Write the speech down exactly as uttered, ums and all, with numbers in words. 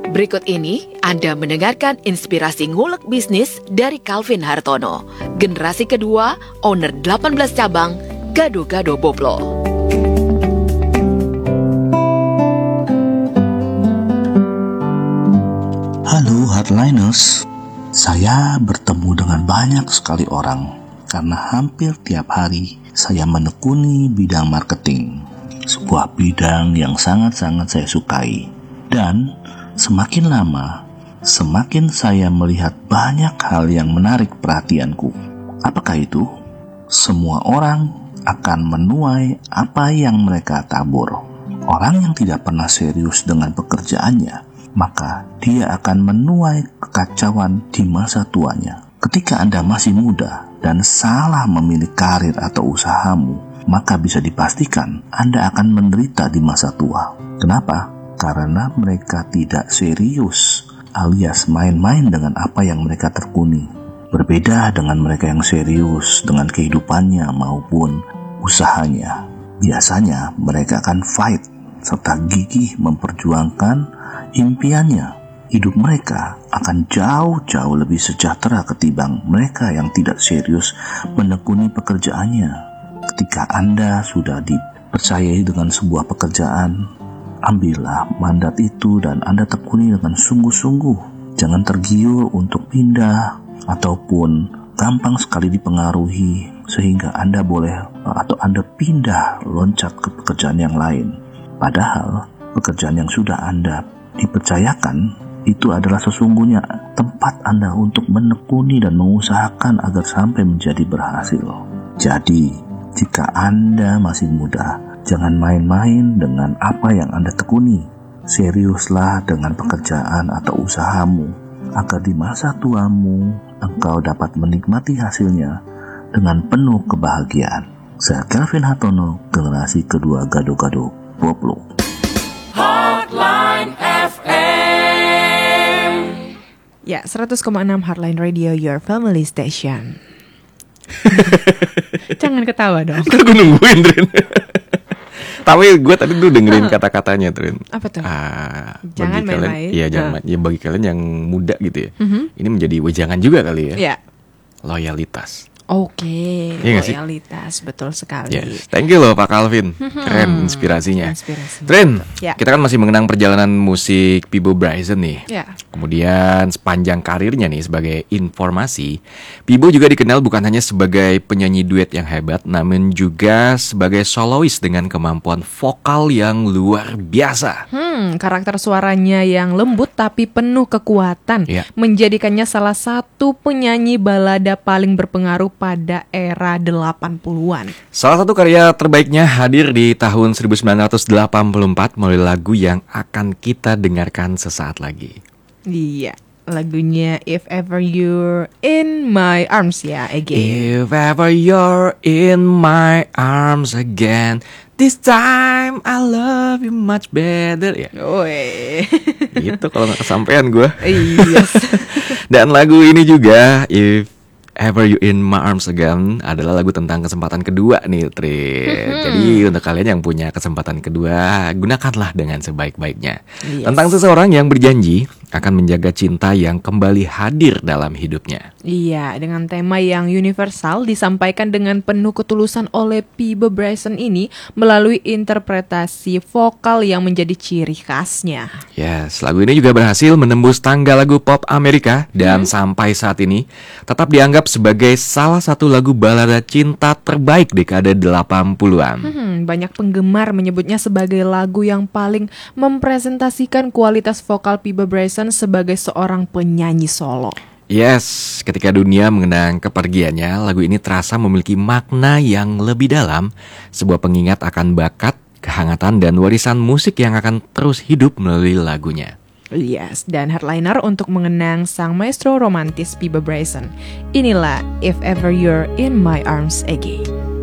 Berikut ini Anda mendengarkan inspirasi ngulek bisnis dari Calvin Hartono, generasi kedua, owner delapan belas cabang, Gado-Gado Boplo. Halo Hardliners, saya bertemu dengan banyak sekali orang karena hampir tiap hari saya menekuni bidang marketing, sebuah bidang yang sangat-sangat saya sukai. Dan semakin lama, semakin saya melihat banyak hal yang menarik perhatianku. Apakah itu? Semua orang akan menuai apa yang mereka tabur. Orang yang tidak pernah serius dengan pekerjaannya, maka dia akan menuai kekacauan di masa tuanya. Ketika Anda masih muda dan salah memilih karir atau usahamu, maka bisa dipastikan Anda akan menderita di masa tua. Kenapa? Karena mereka tidak serius, alias main-main dengan apa yang mereka tekuni. Berbeda dengan mereka yang serius dengan kehidupannya maupun usahanya. Biasanya mereka akan fight serta gigih memperjuangkan impiannya. Hidup mereka akan jauh-jauh lebih sejahtera ketimbang mereka yang tidak serius menekuni pekerjaannya. Ketika Anda sudah dipercayai dengan sebuah pekerjaan, ambillah mandat itu dan Anda tekuni dengan sungguh-sungguh. Jangan tergiur untuk pindah ataupun gampang sekali dipengaruhi sehingga Anda boleh atau Anda pindah loncat ke pekerjaan yang lain. Padahal pekerjaan yang sudah Anda dipercayakan itu adalah sesungguhnya tempat Anda untuk menekuni dan mengusahakan agar sampai menjadi berhasil. Jadi, jika Anda masih muda, jangan main-main dengan apa yang Anda tekuni. Seriuslah dengan pekerjaan atau usahamu, agar di masa tuamu engkau dapat menikmati hasilnya dengan penuh kebahagiaan. Saya Calvin Hartono, generasi kedua Gado-Gado Boplo. Hotline F M. Ya, seratus koma enam Hotline Radio, your family station. Jangan ketawa dong. Gue nungguin, Trin. Tapi gue tadi tuh dengerin kata-katanya, Trin. Apa tuh? Ah, Jangan bagi kalian, main-main. Iya, jangan Nah. main. Ya, bagi kalian yang muda gitu ya. Mhm. Ini menjadi wejangan juga kali ya. Ya. Loyalitas. Oke, Iya nggak sih? loyalitas, betul sekali. Yes. Thank you loh Pak Calvin. Keren inspirasinya. Inspirasi. Trin, Ya. kita kan masih mengenang perjalanan musik Peabo Bryson nih. Ya. Kemudian sepanjang karirnya nih, sebagai informasi, Peabo juga dikenal bukan hanya sebagai penyanyi duet yang hebat, namun juga sebagai solois dengan kemampuan vokal yang luar biasa. Hmm, karakter suaranya yang lembut tapi penuh kekuatan Ya. menjadikannya salah satu penyanyi balada paling berpengaruh pada era delapan puluhan. Salah satu karya terbaiknya hadir di tahun seribu sembilan ratus delapan puluh empat melalui lagu yang akan kita dengarkan sesaat lagi. Iya, lagunya If Ever You're In My Arms ya, again. If ever you're in my arms again, this time I love you much better. Ya, Woi. gitu kalau nggak kesampean gue. Yes. Dan lagu ini juga, If Ever You In My Arms Again, adalah lagu tentang kesempatan kedua nih, Trin. Jadi untuk kalian yang punya kesempatan kedua, gunakanlah dengan sebaik-baiknya. Yes. Tentang seseorang yang berjanji akan menjaga cinta yang kembali hadir dalam hidupnya. Iya, dengan tema yang universal disampaikan dengan penuh ketulusan oleh Peabo Bryson ini melalui interpretasi vokal yang menjadi ciri khasnya. Yes, lagu ini juga berhasil menembus tangga lagu pop Amerika dan sampai saat ini tetap dianggap sebagai salah satu lagu balada cinta terbaik dekade delapan puluhan. Hmm, banyak penggemar menyebutnya sebagai lagu yang paling mempresentasikan kualitas vokal Peabo Bryson sebagai seorang penyanyi solo. Yes, ketika dunia mengenang kepergiannya, lagu ini terasa memiliki makna yang lebih dalam, sebuah pengingat akan bakat, kehangatan, dan warisan musik yang akan terus hidup melalui lagunya. Yes, dan headliner untuk mengenang sang maestro romantis Peabo Bryson. Inilah If Ever You're In My Arms Again.